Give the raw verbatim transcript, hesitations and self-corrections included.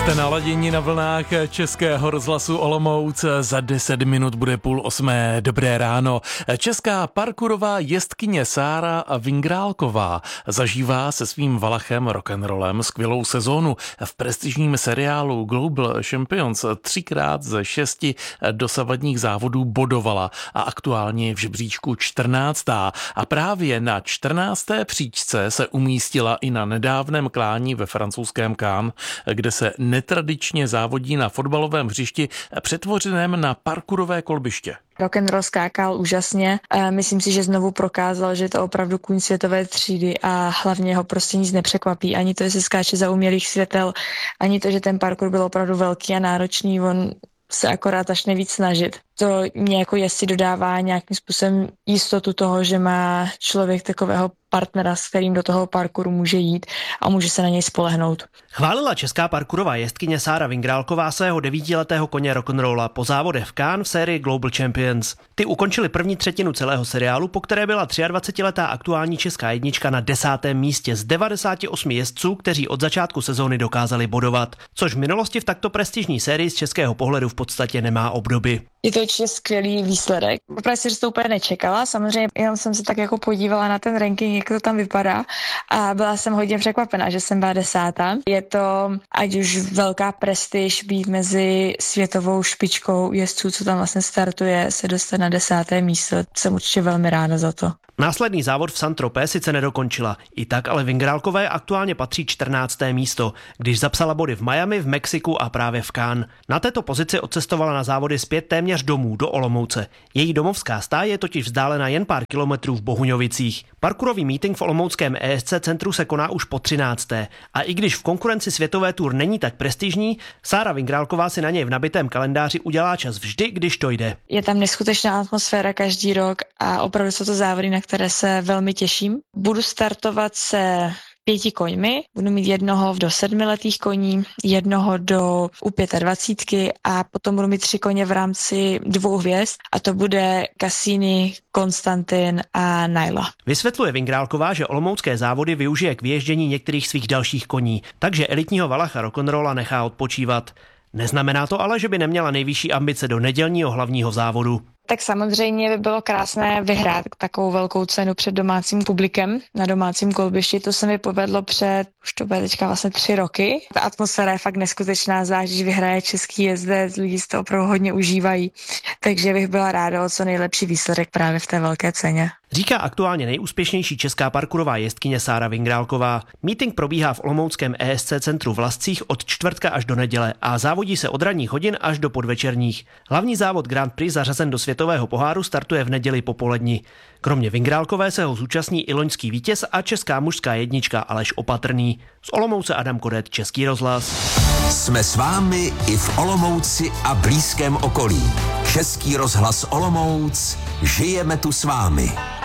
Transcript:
Jste naladěni na vlnách Českého rozhlasu Olomouc. Za deset minut bude půl osmé. Dobré ráno. Česká parkourová jezdkyně Sára Vingrálková zažívá se svým valachem rock'n'rollem skvělou sezónu. V prestižním seriálu Global Champions třikrát ze šesti dosavadních závodů bodovala a aktuálně v žebříčku čtrnáctá. A právě na čtrnácté příčce se umístila i na nedávném klání ve francouzském Cannes, kde se netradičně závodí na fotbalovém hřišti přetvořeném na parkourové kolbiště. Rock'n'roll skákal úžasně. Myslím si, že znovu prokázal, že je to opravdu kůň světové třídy a hlavně ho prostě nic nepřekvapí. Ani to, že se skáče za umělých světel, ani to, že ten parkour byl opravdu velký a náročný. On se akorát začne víc snažit. To mě jako jezdci dodává nějakým způsobem jistotu toho, že má člověk takového partnera, s kterým do toho parkouru může jít a může se na něj spolehnout. Chválila česká parkourová jezdkyně Sára Vingrálková svého devítiletého koně rock'n'rolla po závodech v Cannes v sérii Global Champions. Ty ukončili první třetinu celého seriálu, po které byla dvacetiletá aktuální česká jednička na desátém místě z devadesáti osmi jezdců, kteří od začátku sezóny dokázali bodovat, což v minulosti v takto prestižní sérii z českého pohledu v podstatě nemá obdoby. Je to určitě skvělý výsledek. Opravdu si to úplně nečekala. Samozřejmě jenom jsem se tak jako podívala na ten ranking, jak to tam vypadá a byla jsem hodně překvapená, že jsem byla desátá. Je to ať už velká prestiž být mezi světovou špičkou jezdců, co tam vlastně startuje, se dostat na desáté místo. Jsem určitě velmi ráda za to. Následný závod v Saint-Tropez sice nedokončila. I tak ale Vingrálkové aktuálně patří čtrnácté místo, když zapsala body v Miami, v Mexiku a právě v Cannes. Na této pozici odcestovala na závody zpět téměř domů do Olomouce. Její domovská stáj je totiž vzdálena jen pár kilometrů v Bohuňovicích. Parkourový meeting v olomouckém E S C centru se koná už po třinácté. A i když v konkurenci světové tour není tak prestižní, Sára Vingrálková si na něj v nabitém kalendáři udělá čas vždy, když to jde. Je tam neskutečná atmosféra každý rok a opravdu jsou to závody, na které se velmi těším. Budu startovat se pěti koňmi, budu mít jednoho do sedmiletých koní, jednoho do u dvacítky a potom budu mít tři koně v rámci dvou hvězd a to bude Cassini, Konstantin a Naila. Vysvětluje Vingrálková, že olomoucké závody využije k vyježdění některých svých dalších koní, takže elitního valacha rock'n'rolla nechá odpočívat. Neznamená to ale, že by neměla nejvyšší ambice do nedělního hlavního závodu. Tak samozřejmě by bylo krásné vyhrát takovou velkou cenu před domácím publikem na domácím kolbišti. To se mi povedlo před, už to bude teďka vlastně tři roky. Ta atmosféra je fakt neskutečná, zvlášť když vyhraje český jezdec, lidi si to opravdu hodně užívají. Takže bych byla ráda o co nejlepší výsledek právě v té velké ceně. Říká aktuálně nejúspěšnější česká parkourová jezdkyně Sára Vingrálková. Meeting probíhá v olomouckém E S C centru v Lascích od čtvrtka až do neděle a závodí se od ranních hodin až do podvečerních. Hlavní závod Grand Prix zařazen do světového poháru startuje v neděli popolední. Kromě Vingrálkové se ho zúčastní i loňský vítěz a česká mužská jednička Aleš Opatrný. Z Olomouce Adam Kodet, Český rozhlas. Jsme s vámi i v Olomouci a blízkém okolí. Český rozhlas Olomouc, žijeme tu s vámi.